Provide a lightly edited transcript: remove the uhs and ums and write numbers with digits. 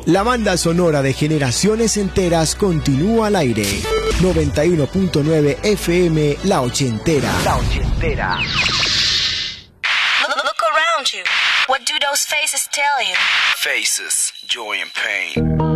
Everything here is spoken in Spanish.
La banda sonora de generaciones enteras continúa al aire. 91.9 FM La Ochentera. La Ochentera. Look around you. What do those faces tell you? Faces, joy and pain.